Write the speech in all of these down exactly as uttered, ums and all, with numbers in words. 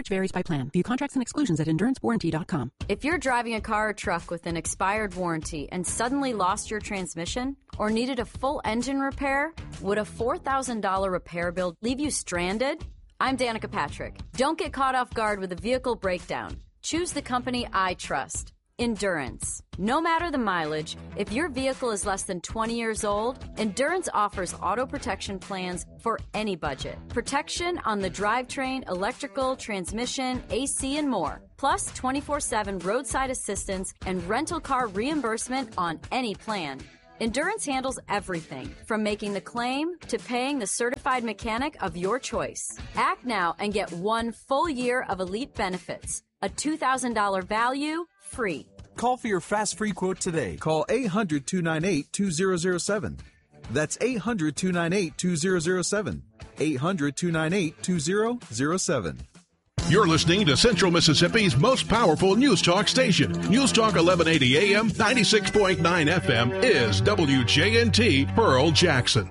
Coverage varies by plan. View contracts and exclusions at endurance warranty dot com. If you're driving a car or truck with an expired warranty and suddenly lost your transmission or needed a full engine repair, would a four thousand dollars repair bill leave you stranded? I'm Danica Patrick. Don't get caught off guard with a vehicle breakdown. Choose the company I trust. Endurance. No matter the mileage, if your vehicle is less than twenty years old, Endurance offers auto protection plans for any budget. Protection on the drivetrain, electrical, transmission, A C, and more. Plus twenty-four seven roadside assistance and rental car reimbursement on any plan. Endurance handles everything, from making the claim to paying the certified mechanic of your choice. Act now and get one full year of elite benefits. A two thousand dollars value, free. Call for your fast free quote today. Call eight hundred, two nine eight, two zero zero seven. That's eight hundred, two nine eight, two zero zero seven. eight hundred, two nine eight, two zero zero seven. You're listening to Central Mississippi's most powerful news talk station. News Talk eleven eighty A M, ninety-six point nine F M is W J N T Pearl Jackson.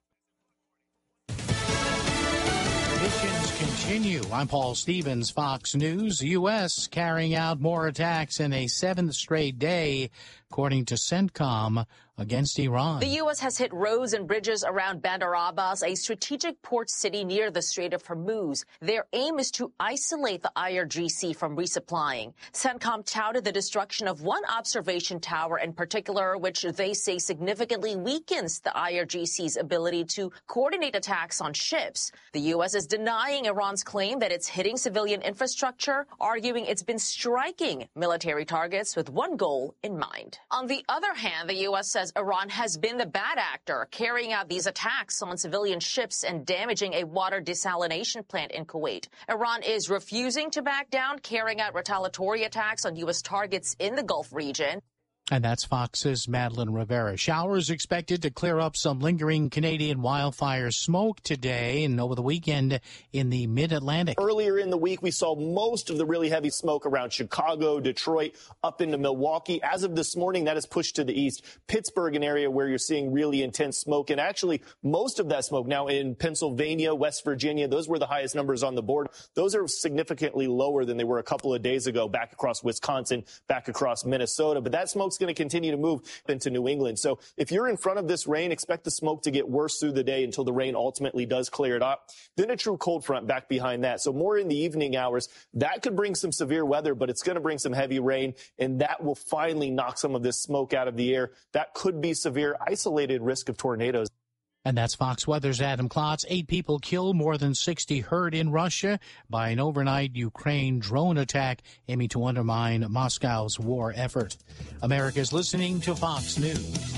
Continue. I'm Paul Stevens, Fox News. U S carrying out more attacks in a seventh straight day, according to CENTCOM, against Iran. The U S has hit roads and bridges around Bandar Abbas, a strategic port city near the Strait of Hormuz. Their aim is to isolate the I R G C from resupplying. CENTCOM touted the destruction of one observation tower in particular, which they say significantly weakens the I R G C's ability to coordinate attacks on ships. The U S is denying Iran's claim that it's hitting civilian infrastructure, arguing it's been striking military targets with one goal in mind. On the other hand, the U S says Iran has been the bad actor, carrying out these attacks on civilian ships and damaging a water desalination plant in Kuwait. Iran is refusing to back down, carrying out retaliatory attacks on U S targets in the Gulf region. And that's Fox's Madeline Rivera. Showers expected to clear up some lingering Canadian wildfire smoke today and over the weekend in the mid-Atlantic. Earlier in the week, we saw most of the really heavy smoke around Chicago, Detroit, up into Milwaukee. As of this morning, that is pushed to the east. Pittsburgh, an area where you're seeing really intense smoke. And actually, most of that smoke now in Pennsylvania, West Virginia, those were the highest numbers on the board. Those are significantly lower than they were a couple of days ago, back across Wisconsin, back across Minnesota. But that smoke's going to continue to move into New England. So if you're in front of this rain, expect the smoke to get worse through the day until the rain ultimately does clear it up. Then a true cold front back behind that. So more in the evening hours. That could bring some severe weather, but it's going to bring some heavy rain, and that will finally knock some of this smoke out of the air. That could be severe, isolated risk of tornadoes. And that's Fox Weather's Adam Klotz. Eight people killed, more than sixty hurt in Russia by an overnight Ukraine drone attack aiming to undermine Moscow's war effort. America's listening to Fox News.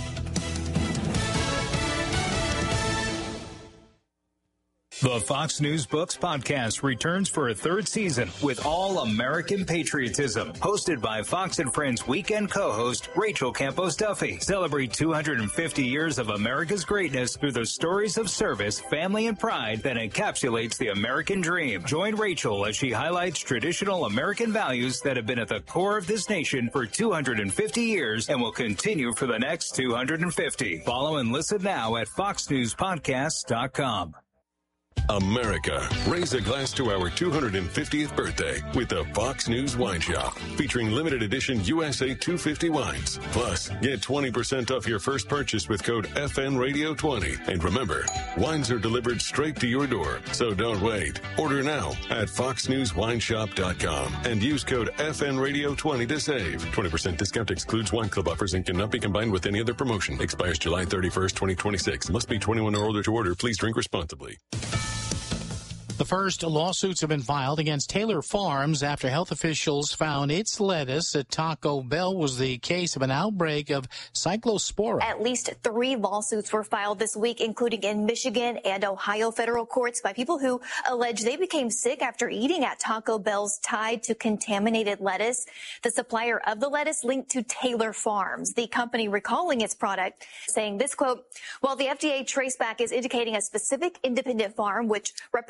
The Fox News Books podcast returns for a third season with All American Patriotism, hosted by Fox and Friends weekend co-host Rachel Campos Duffy. Celebrate two hundred fifty years of America's greatness through the stories of service, family, and pride that encapsulates the American dream. Join Rachel as she highlights traditional American values that have been at the core of this nation for two hundred fifty years and will continue for the next two hundred fifty. Follow and listen now at fox news podcast dot com. America, raise a glass to our two hundred fiftieth birthday with the Fox News Wine Shop, featuring limited edition U S A two fifty wines. Plus, get twenty percent off your first purchase with code F N Radio twenty. And remember, wines are delivered straight to your door, so don't wait. Order now at fox news wine shop dot com and use code F N Radio twenty to save. twenty percent discount excludes wine club offers and cannot be combined with any other promotion. Expires July thirty-first, twenty twenty-six. Must be twenty-one or older to order. Please drink responsibly. The first lawsuits have been filed against Taylor Farms after health officials found its lettuce at Taco Bell was the case of an outbreak of cyclospora. At least three lawsuits were filed this week, including in Michigan and Ohio federal courts by people who allege they became sick after eating at Taco Bell's tied to contaminated lettuce. The supplier of the lettuce linked to Taylor Farms, the company recalling its product, saying this, quote, while the F D A traceback is indicating a specific independent farm which represents lettuce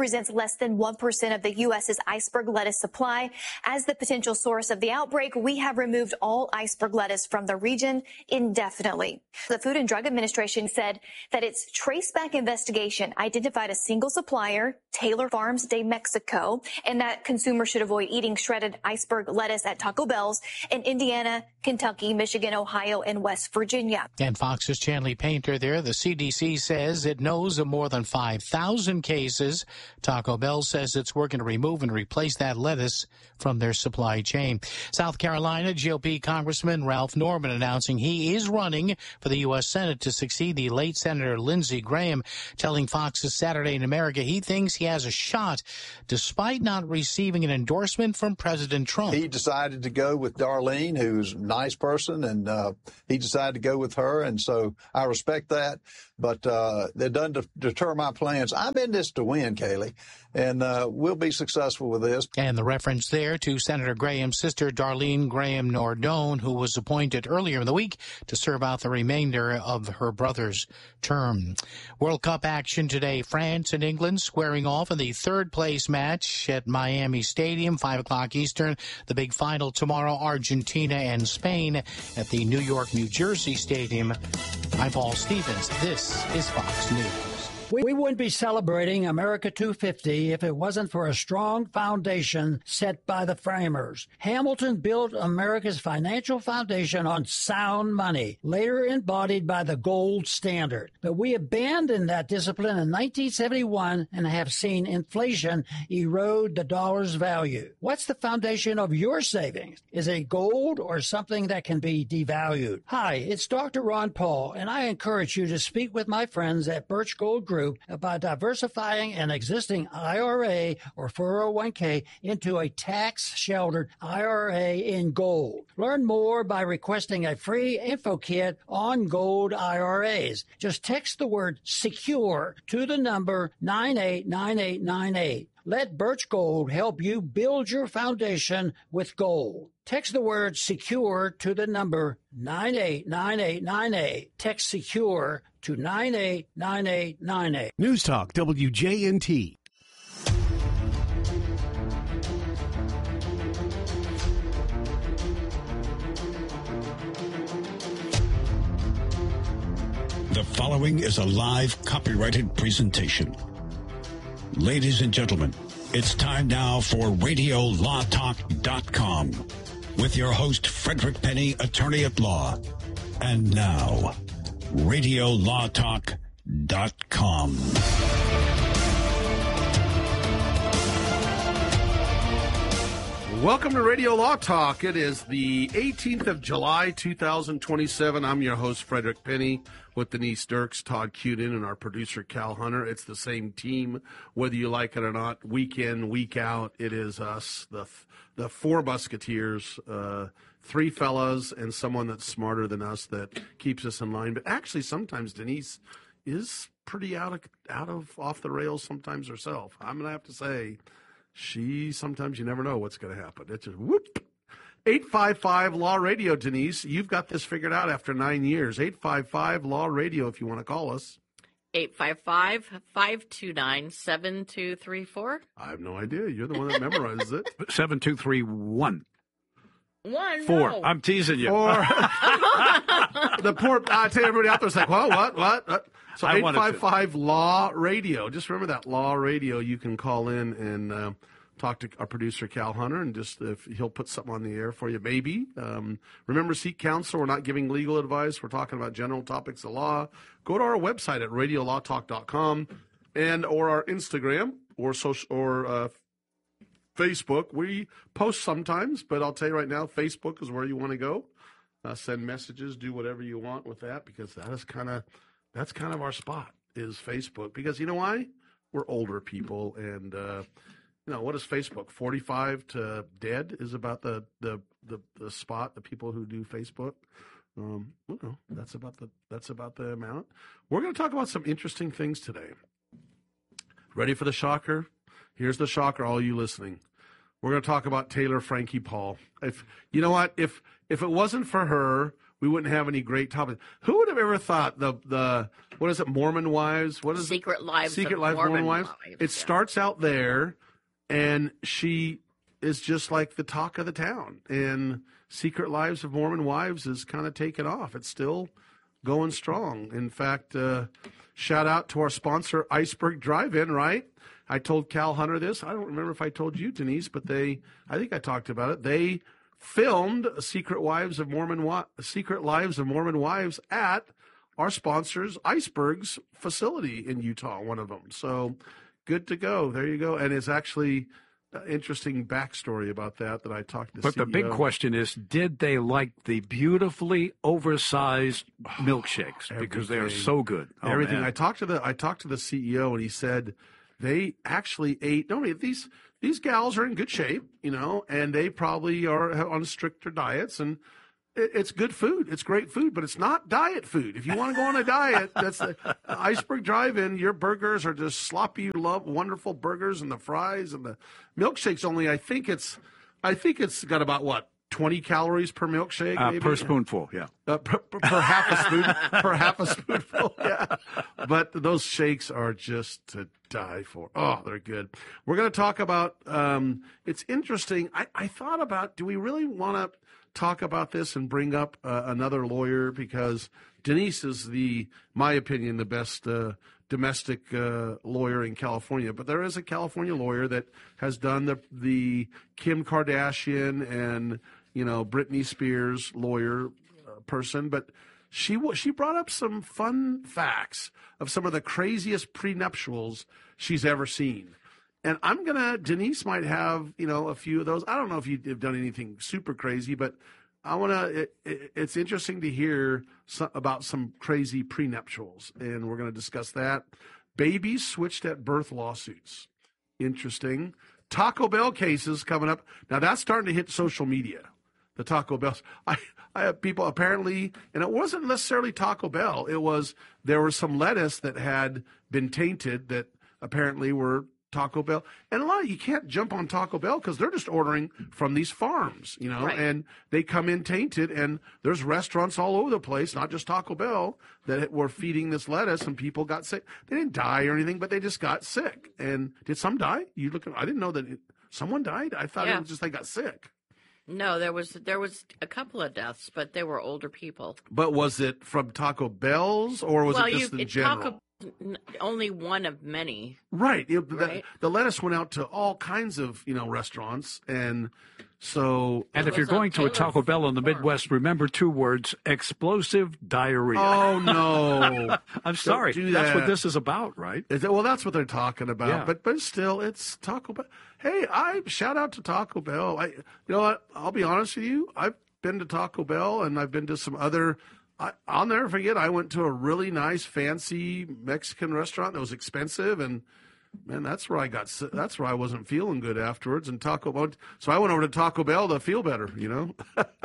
less than one percent of the U S's iceberg lettuce supply. As the potential source of the outbreak, we have removed all iceberg lettuce from the region indefinitely. The Food and Drug Administration said that its traceback investigation identified a single supplier, Taylor Farms de Mexico, and that consumers should avoid eating shredded iceberg lettuce at Taco Bell's in Indiana, Kentucky, Michigan, Ohio, and West Virginia. And Fox's Chanley Painter there. The C D C says it knows of more than five thousand cases. Taco Bell says it's working to remove and replace that lettuce from their supply chain. South Carolina G O P Congressman Ralph Norman announcing he is running for the U S Senate to succeed the late Senator Lindsey Graham, telling Fox's Saturday in America he thinks he has a shot despite not receiving an endorsement from President Trump. He decided to go with Darlene, who's a nice person, and uh, he decided to go with her, and so I respect that. But uh, that doesn't deter my plans. I'm in this to win, Kaylee, and uh, we'll be successful with this. And the reference there to Senator Graham's sister, Darlene Graham Nordone, who was appointed earlier in the week to serve out the remainder of her brother's term. World Cup action today. France and England squaring off in the third-place match at Miami Stadium, five o'clock Eastern. The big final tomorrow, Argentina and Spain at the New York, New Jersey Stadium. I'm Paul Stevens. This is Fox News. We wouldn't be celebrating America two fifty if it wasn't for a strong foundation set by the framers. Hamilton built America's financial foundation on sound money, later embodied by the gold standard. But we abandoned that discipline in nineteen seventy-one and have seen inflation erode the dollar's value. What's the foundation of your savings? Is it gold or something that can be devalued? Hi, it's Doctor Ron Paul, and I encourage you to speak with my friends at Birch Gold Group about diversifying an existing I R A or four oh one k into a tax-sheltered I R A in gold. Learn more by requesting a free info kit on gold I R As. Just text the word SECURE to the number nine eight nine eight nine eight. Let Birch Gold help you build your foundation with gold. Text the word SECURE to the number nine eight nine eight nine eight. Text SECURE to nine eight nine eight nine eight. News Talk W J N T. The following is a live copyrighted presentation. Ladies and gentlemen, it's time now for radio law talk dot com with your host, Frederick Penny, attorney at law. And now, radio law talk dot com. Welcome to Radio Law Talk. It is the eighteenth of July, two thousand twenty-seven. I'm your host, Frederick Penny, with Denise Dirks, Todd Cuden, and our producer, Cal Hunter. It's the same team, whether you like it or not. Week in, week out, it is us, the the four musketeers, uh, three fellas, and someone that's smarter than us that keeps us in line. But actually, sometimes Denise is pretty out of, out of off the rails sometimes herself. I'm going to have to say, she, sometimes you never know what's going to happen. It's just whoop. eight five five Law Radio, Denise. You've got this figured out after nine years. eight five five Law Radio if you want to call us. eight five five, five two nine, seven two three four. I have no idea. You're the one that memorizes it. seven two three one. One, Four. no. I'm teasing you. Four. The poor, I tell everybody out there's like, well, what, what? what? So eight five five Law Radio. Just remember that, Law Radio. You can call in and uh, talk to our producer, Cal Hunter, and just if he'll put something on the air for you, maybe. Um, remember, seek counsel. We're not giving legal advice. We're talking about general topics of law. Go to our website at radio law talk dot com and or our Instagram or social or uh, Facebook. We post sometimes, but I'll tell you right now, Facebook is where you want to go. Uh, send messages, do whatever you want with that, because that is kind of that's kind of our spot is Facebook. Because you know why? We're older people, and uh, you know what is Facebook? forty-five to dead is about the the the, the spot. The people who do Facebook. Um, well, that's about the that's about the amount. We're going to talk about some interesting things today. Ready for the shocker? Here's the shocker, all you listening. We're going to talk about Taylor Frankie Paul. If you know what, if if it wasn't for her, we wouldn't have any great topics. Who would have ever thought the the what is it, Mormon Wives? What is Secret it? Lives Secret of Lives Mormon Mormon Wives. Wives, It yeah. starts out there, and she is just like the talk of the town. And Secret Lives of Mormon Wives is kind of taken off. It's still going strong. In fact, uh, shout out to our sponsor, Iceberg Drive-In, right? I told Cal Hunter this. I don't remember if I told you, Denise, but they, I think I talked about it. They filmed Secret Wives of Mormon Secret Lives of Mormon Wives at our sponsor's Iceberg's facility in Utah, one of them. So good to go. There you go. And it's actually an interesting backstory about that that I talked to But C E O. the big question is, did they like the beautifully oversized milkshakes? Because they are so good. Oh, Everything. man. I talked to the I talked to the C E O, and he said they actually ate. No, I mean, these these gals are in good shape, you know, and they probably are on stricter diets, and it, it's good food. It's great food, but it's not diet food. If you want to go on a diet, that's the Iceberg Drive-In. Your burgers are just sloppy, love wonderful burgers, and the fries and the milkshakes. Only I think it's I think it's got about what. twenty calories per milkshake, Uh, maybe? per spoonful, yeah. Uh, per, per, per half a spoon, per half a spoonful, yeah. But those shakes are just to die for. Oh, they're good. We're going to talk about. Um, it's interesting. I, I thought about. Do we really want to talk about this and bring up uh, another lawyer, because Denise is the, my opinion, the best uh, domestic uh, lawyer in California. But there is a California lawyer that has done the the Kim Kardashian and, you know, Britney Spears lawyer uh, person, but she she brought up some fun facts of some of the craziest prenuptials she's ever seen. And I'm gonna Denise might have, you know, a few of those. I don't know if you've done anything super crazy, but I wanna. It, it, it's interesting to hear some, about some crazy prenuptials, and we're gonna discuss that. Babies switched at birth lawsuits. Interesting. Taco Bell cases coming up. Now that's starting to hit social media. The Taco Bell. I, I have people apparently, and it wasn't necessarily Taco Bell. It was, there was some lettuce that had been tainted that apparently were Taco Bell. And a lot of you can't jump on Taco Bell because they're just ordering from these farms, you know, Right. and they come in tainted, and there's restaurants all over the place, not just Taco Bell, that were feeding this lettuce, and people got sick. They didn't die or anything, but they just got sick. And did some die? You look, I didn't know that it, someone died. I thought Yeah. it was just they got sick. No, there was there was a couple of deaths, but they were older people. But was it from Taco Bell's, or was well, it just you, in it, general? Taco, n- only one of many. Right. It- the- Right. The, lettuce went out to all kinds of, you know, restaurants, and so. And if you're going to a Taco Bell in the Midwest, remember two words: explosive diarrhea. Oh no! I'm sorry. Don't do That's what that. this is about, right? Is it, well, that's what they're talking about. Yeah. But but still, it's Taco Bell. Hey, I shout out to Taco Bell. I, you know what? I'll be honest with you. I've been to Taco Bell, and I've been to some other. I, I'll never forget. I went to a really nice, fancy Mexican restaurant that was expensive, and man, that's where I got. si- That's where I wasn't feeling good afterwards. And Taco Bell. So I went over to Taco Bell to feel better. You know.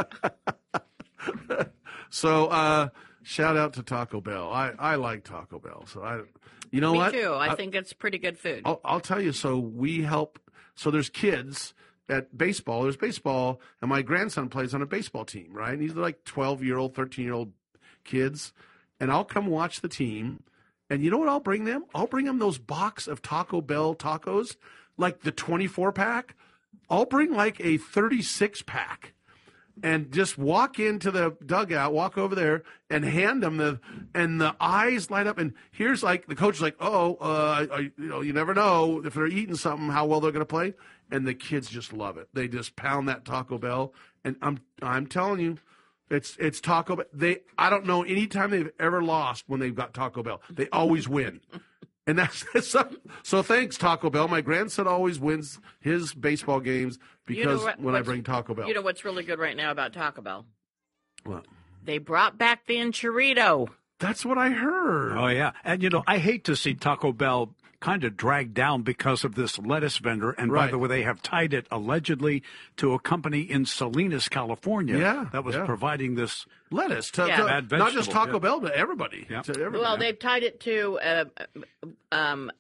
so uh, shout out to Taco Bell. I, I like Taco Bell. So I, you know Me what? too. I, think it's pretty good food. I'll, I'll tell you. So we help. So there's kids at baseball. There's baseball, and my grandson plays on a baseball team, right? And these are like twelve-year-old, thirteen-year-old kids. And I'll come watch the team. And you know what I'll bring them? I'll bring them those box of Taco Bell tacos, like the twenty-four pack. I'll bring like a thirty-six pack. And just walk into the dugout, walk over there, and hand them the, and the eyes light up. And here's like the coach is like, "Oh, uh, I, you know, you never know if they're eating something, how well they're going to play." And the kids just love it. They just pound that Taco Bell, and I'm, I'm telling you, it's, it's Taco Bell. They, I don't know any time they've ever lost when they've got Taco Bell. They always win. And that's, so, so thanks, Taco Bell. My grandson always wins his baseball games because You know what- when I what's- bring Taco Bell. You know what's really good right now about Taco Bell? What? They brought back the enchilada. That's what I heard. Oh, yeah. And, you know, I hate to see Taco Bell kind of dragged down because of this lettuce vendor. And by Right. the way, they have tied it allegedly to a company in Salinas, California, Yeah, that was yeah. providing this lettuce to, Yeah. to- bad not just vegetable, Taco yeah. Bell, but everybody. Yeah. To everybody. Well, they've tied it to uh, um,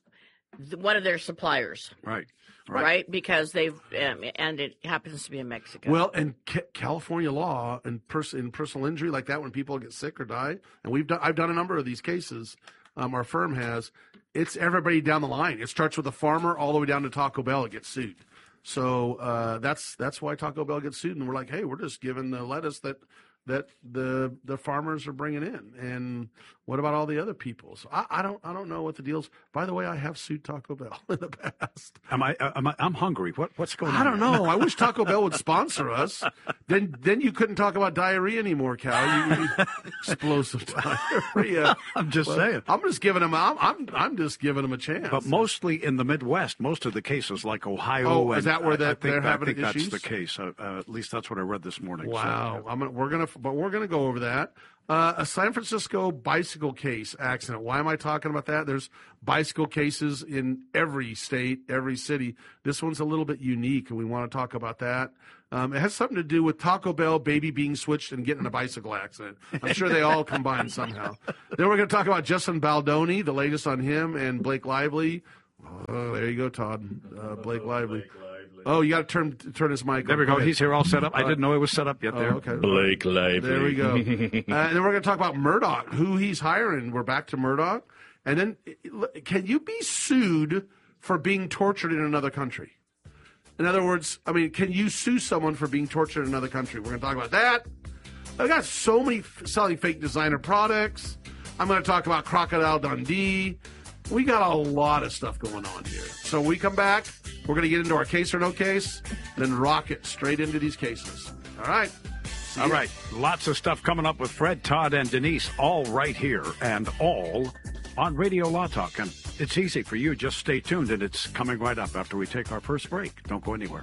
one of their suppliers. Right. Right. right? Because they've, um, and it happens to be in Mexico. Well, and ca- California law and pers- in personal injury like that, when people get sick or die, and we've done, I've done a number of these cases. Um, our firm has. It's everybody down the line. It starts with a farmer all the way down to Taco Bell. It gets sued. So uh, that's that's why Taco Bell gets sued, and we're like, hey, we're just giving the lettuce that that the the farmers are bringing in, and what about all the other people? So I, I don't I don't know what the deal's. By the way, I have sued Taco Bell in the past. Am I? Am I I'm hungry. What what's going on? I don't know. I wish Taco Bell would sponsor us. Then then you couldn't talk about diarrhea anymore, Cal. You, you, explosive diarrhea. I'm just well, saying. I'm just giving them. I'm, I'm I'm just giving them a chance. But mostly in the Midwest, most of the cases like Ohio. Oh, and, is that where that I think, they're having I think issues? that's the case. Uh, uh, at least that's what I read this morning. Wow. So, I'm gonna, we're gonna but we're gonna go over that. Uh, a San Francisco bicycle case accident. Why am I talking about that? There's bicycle cases in every state, every city. This one's a little bit unique, and we want to talk about that. Um, it has something to do with Taco Bell baby being switched and getting in a bicycle accident. I'm sure they all combine somehow. Then we're going to talk about Justin Baldoni, the latest on him, and Blake Lively. Oh, there you go, Todd. Uh, Blake Lively. Oh, you got to turn turn his mic. There we go. go. He's here all set up. I didn't know it was set up yet Oh, there. okay. Blake Lively. There we go. uh, and then we're going to talk about Murdoch, who he's hiring. We're back to Murdoch. And then, can you be sued for being tortured in another country? In other words, I mean, can you sue someone for being tortured in another country? We're going to talk about that. I've got so many f- selling fake designer products. I'm going to talk about Crocodile Dundee. We got a lot of stuff going on here. So when we come back, we're going to get into our case or no case, then rock it straight into these cases. All right. See all ya. right. Lots of stuff coming up with Fred, Todd, and Denise, all right here and all on Radio Law Talk. And it's easy for you. Just stay tuned, and it's coming right up after we take our first break. Don't go anywhere.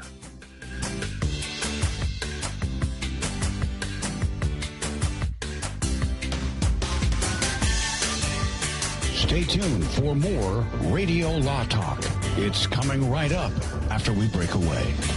Stay tuned for more Radio Law Talk. It's coming right up after we break away.